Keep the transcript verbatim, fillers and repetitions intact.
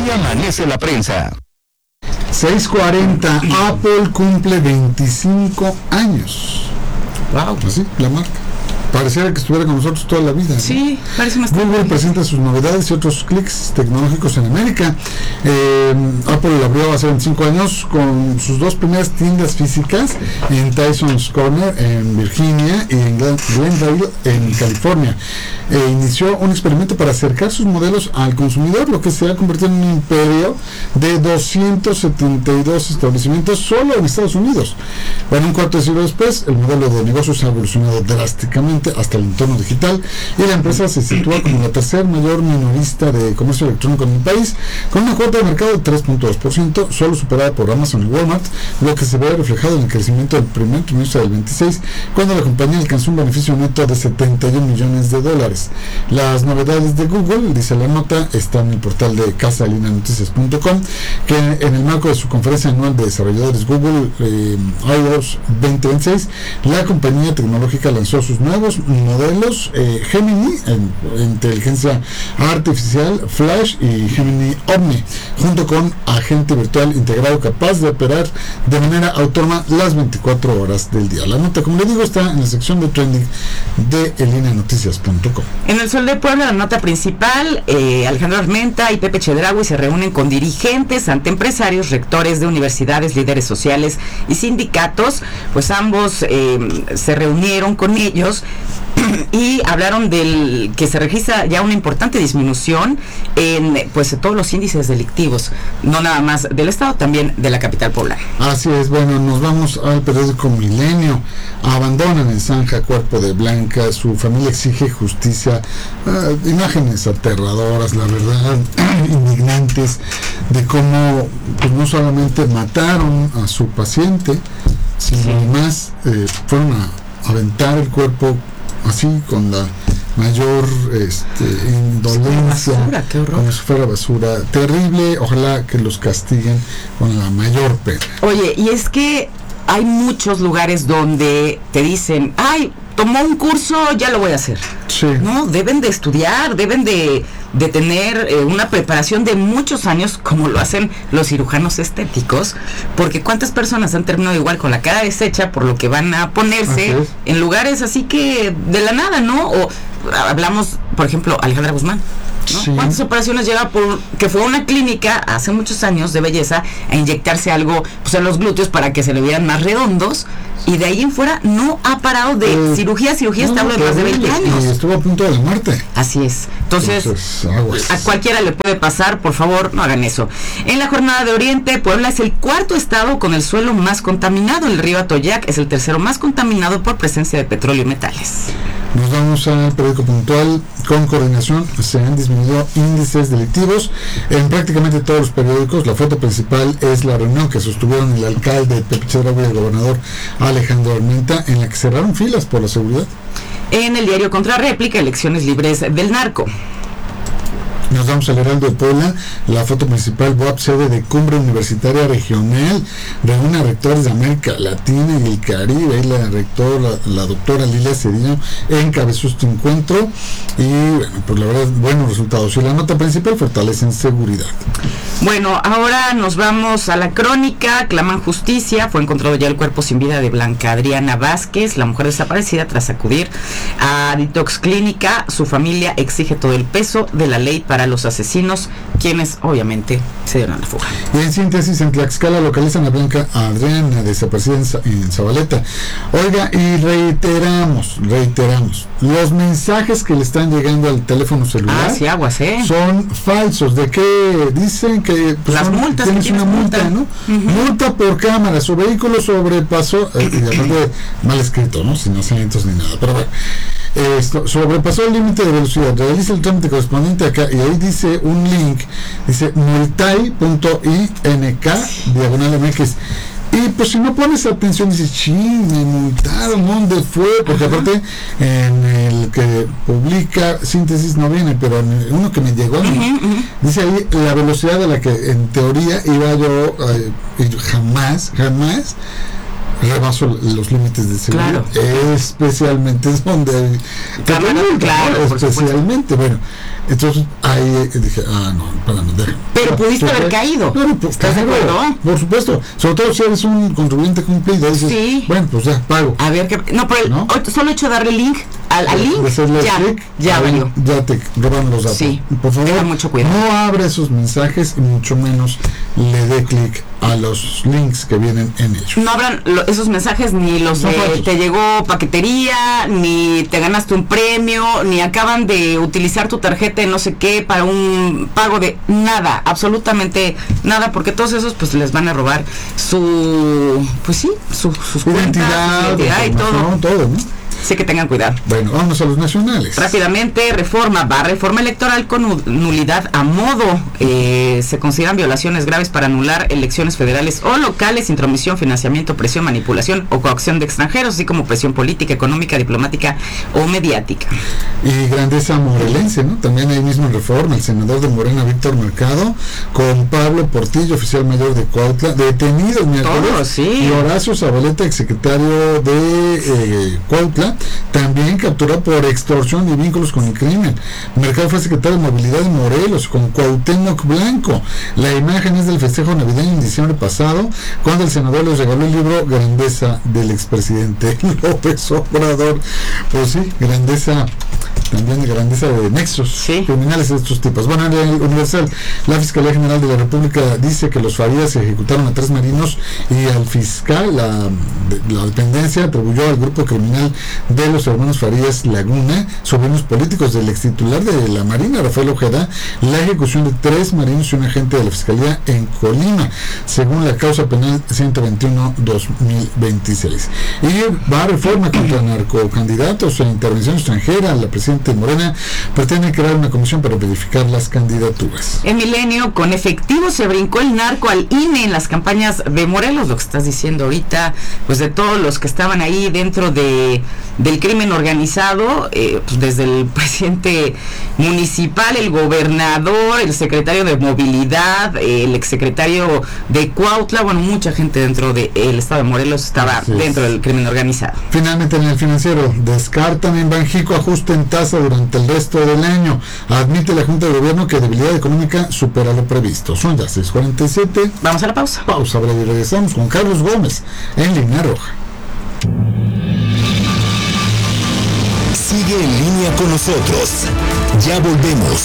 Así amanece la prensa. seis cuarenta, Apple cumple veinticinco años. Wow, así, la marca. Pareciera que estuviera con nosotros toda la vida, ¿no? Sí, parece más. Google presenta sus novedades y otros clics tecnológicos en América. Eh, Apple abrió hace veinticinco años con sus dos primeras tiendas físicas en Tyson's Corner en Virginia y en Glendale en California. E inició un experimento para acercar sus modelos al consumidor, lo que se ha convertido en un imperio de doscientos setenta y dos establecimientos solo en Estados Unidos. Bueno, un cuarto de siglo después, el modelo de negocios ha evolucionado drásticamente hasta el entorno digital y la empresa se sitúa como la tercer mayor minorista de comercio electrónico en el país, con una cuota de mercado de tres punto dos por ciento, solo superada por Amazon y Walmart, lo que se ve reflejado en el crecimiento del primer trimestre del veintiséis, cuando la compañía alcanzó un beneficio neto de setenta y un millones de dólares. Las novedades de Google, dice la nota, está en el portal de casa línea noticias punto com, que en el marco de su conferencia anual de desarrolladores Google eh, I O S veinte veintiséis, la compañía tecnológica lanzó sus nuevos modelos eh, Gemini en, en inteligencia artificial, Flash y Gemini Omni, junto con agente virtual integrado capaz de operar de manera autónoma las veinticuatro horas del día. La nota, como le digo, está en la sección de trending de el línea noticias punto com. En el Sol de Puebla, la nota principal, eh, Alejandro Armenta y Pepe Chedraui se reúnen con dirigentes ante empresarios, rectores de universidades, líderes sociales y sindicatos. Pues ambos eh, se reunieron con ellos y hablaron del que se registra ya una importante disminución en pues todos los índices delictivos, no nada más del estado, también de la capital poblana. Así es. Bueno, nos vamos al periódico Milenio. Abandonan en zanja cuerpo de Blanca, su familia exige justicia. Uh, imágenes aterradoras, la verdad, indignantes, de cómo pues no solamente mataron a su paciente, sino sí. además eh, fueron a aventar el cuerpo así con la mayor este, indolencia, basura, qué horror. Como si fuera basura. Terrible, ojalá que los castiguen con la mayor pena. Oye, y es que hay muchos lugares donde te dicen, ay, tomó un curso, ya lo voy a hacer. Sí. No, deben de estudiar, deben de, de tener eh, una preparación de muchos años, como lo hacen los cirujanos estéticos, porque cuántas personas han terminado igual con la cara deshecha por lo que van a ponerse en lugares así que de la nada, ¿no? O hablamos, por ejemplo, Alejandra Guzmán, ¿no? Sí. ¿Cuántas operaciones lleva por que fue a una clínica hace muchos años de belleza a inyectarse algo pues en los glúteos para que se le vieran más redondos, y de ahí en fuera no ha parado de eh, cirugía, cirugía, no, está hablando de más de veinte años. Y estuvo a punto de la muerte. Así es. Entonces, Entonces a cualquiera le puede pasar, por favor, no hagan eso. En la jornada de Oriente, Puebla es el cuarto estado con el suelo más contaminado. El río Atoyac es el tercero más contaminado por presencia de petróleo y metales. Nos vamos al periódico Puntual. Con coordinación se han disminuido índices delictivos en prácticamente todos los periódicos. La foto principal es la reunión que sostuvieron el alcalde Pepe Chedraui y el gobernador Alejandro Armenta, en la que cerraron filas por la seguridad. En el diario Contrarréplica, elecciones libres del narco. Nos vamos al Heraldo de Puebla. La foto principal, B O A P, sede de Cumbre Universitaria Regional, reúne a rectores de América Latina y el Caribe. La rectora, la doctora Lilia Cedillo, encabezó este encuentro y bueno, pues la verdad, buenos resultados. Y la nota principal, fortalecen seguridad. Bueno, ahora nos vamos a la crónica. Claman justicia. Fue encontrado ya el cuerpo sin vida de Blanca Adriana Vázquez, la mujer desaparecida tras acudir a Detox Clínica. Su familia exige todo el peso de la ley para los asesinos, quienes obviamente se dieron a la fuga. Y en síntesis, en Tlaxcala localizan a Blanca Adriana, desaparecida en, en Zabaleta. Oiga, y reiteramos, reiteramos, los mensajes que le están llegando al teléfono celular ah, sí, aguas, ¿eh? son falsos. ¿De qué dicen? Que pues, las son, multas, tienes que una multa, multa, ¿no? Uh-huh. Multa por cámara, su vehículo sobrepasó, eh, y aparte mal escrito, ¿no? Sin acentos ni nada, pero bueno. Esto, sobrepasó el límite de velocidad, realiza el trámite correspondiente acá, y ahí dice un link, dice multai punto ink diagonal M X. Y pues si no pones atención, dices, ching, me multaron, ¿dónde fue? Porque Ajá. aparte en el que publica síntesis no viene, pero en el, uno que me llegó, ¿no? uh-huh, uh-huh. dice ahí la velocidad a la que en teoría iba yo, eh, jamás, jamás rebaso los límites de seguridad, claro. especialmente es donde hay claro, claro, especialmente, bueno, entonces ahí dije, ah, no, espérame, déjame. Pero pudiste haber caído. Claro, pues, ¿Estás claro, de acuerdo? Por supuesto, sobre todo si eres un contribuyente cumplido, dices, sí. bueno, pues ya, pago. A ver, que, no, pero el, ¿no? solo hecho darle link al, al link, ya, click, ya valió. Ya te roban los datos. Sí, por favor, mucho cuidado. No abra esos mensajes y mucho menos le dé clic a los links que vienen en ellos. No abran lo, esos mensajes, ni los no, de te llegó paquetería, ni te ganaste un premio, ni acaban de utilizar tu tarjeta de no sé qué para un pago de nada, absolutamente nada, porque todos esos pues les van a robar su, pues sí, su, sus identidad, cuentas, identidad y todo. todo, ¿no? Así que tengan cuidado. Bueno, vamos a los nacionales. Rápidamente, reforma, va reforma electoral con nulidad a modo. Eh, se consideran violaciones graves para anular elecciones federales o locales, intromisión, financiamiento, presión, manipulación o coacción de extranjeros, así como presión política, económica, diplomática o mediática. Y grandeza morelense, ¿no? También ahí mismo en reforma, el senador de Morena, Víctor Mercado, con Pablo Portillo, oficial mayor de Cuautla, detenido el miércoles. Todo, sí. Y Horacio Zabaleta, exsecretario de eh, Cuautla, también capturado por extorsión y vínculos con el crimen. Mercado fue secretario de Movilidad de Morelos con Cuauhtémoc Blanco. La imagen es del festejo navideño en diciembre pasado, cuando el senador les regaló el libro Grandeza del expresidente López Obrador. Pues sí, grandeza, también grandeza de nexos sí. criminales de estos tipos. Bueno, en el Universal, la Fiscalía General de la República dice que los Farías ejecutaron a tres marinos y al fiscal, la, la dependencia atribuyó al grupo criminal de los hermanos Farías Laguna, sobrinos políticos del ex titular de la Marina, Rafael Ojeda, la ejecución de tres marinos y un agente de la Fiscalía en Colima, según la causa penal ciento veintiuno guión dos mil veintiséis. Y va a reforma contra narcocandidatos e intervención extranjera. La presidenta Morena pretende crear una comisión para verificar las candidaturas. En Milenio, con efectivo se brincó el narco al I N E en las campañas de Morelos, lo que estás diciendo ahorita, pues de todos los que estaban ahí dentro de del crimen organizado, eh, pues desde el presidente municipal, el gobernador, el secretario de movilidad, eh, el exsecretario de Cuautla, bueno, mucha gente dentro del de estado de Morelos estaba sí, dentro del crimen organizado. Finalmente, en el Financiero, descartan en Banjico ajuste en tasa durante el resto del año. Admite la Junta de Gobierno que debilidad económica supera lo previsto. Son ya seis cuarenta y siete. Vamos a la pausa. Pausa breve y regresamos con Carlos Gómez en Línea Roja. Sigue en línea con nosotros. Ya volvemos.